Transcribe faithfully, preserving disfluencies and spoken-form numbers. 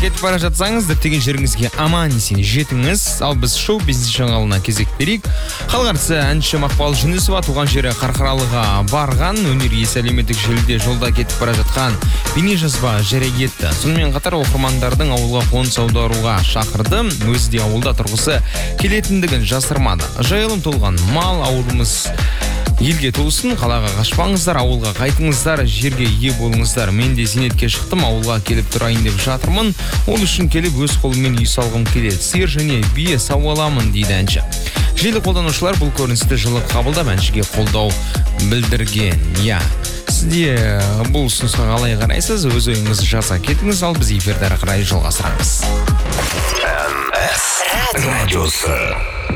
кетіп бара жатсаңыз, діттеген жеріңізге аман есен жетіңіз. Ал біз шоу бизнес жаңалығына кезек берейік. Халық әртісі әнші Мақпал Жүнісова туған жері Қарқаралыға барған, өнер иесі әлеуметтік желіде жолда кетіп бара жатқан бейнежазба жария етті. Сонымен қатар оқырмандардың ауылға қоныс аударуға шақырды. Өзі де ауылда тұрғысы келетіндігін жасырмады. Жайылым толған мал, ауылымыз елге толсын, қалаға қашпаңыздар, ауылға қайтыңыздар, жерге ие болыңыздар. Мен де зейнетке шықтым, ауылға келіп тұрайын деп жатырмын. Ол үшін келіп өз қолыммен үй салғым келеді. Сиыр және бие сауа аламын дейді әнші. Желі қолданушылар бұл көріністі жылы қабылдап әншіге қолдау білдірген. Я, сізде бұл ұсынысқа қалай қарайсыз? Өз ойыңызды жаза кетіңіз, ал біз эфирді әрі қарай жалғастырамыз. радиосы